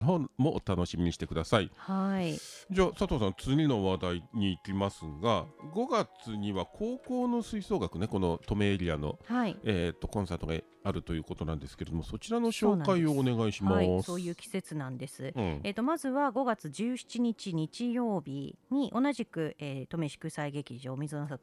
本もお楽しみにしてください。 はい。 じゃあ佐藤さん、次の話題に行きますが、5月には高校の吹奏楽ね、この登米エリアの、 はい。 コンサートがあるということなんですけれども、そちらのそう紹介をおなんです。 願いしはい、 ます。 そういう季節なんです。 うん。 まずは5月17日日曜日に同じく、登米祝祭劇場水の里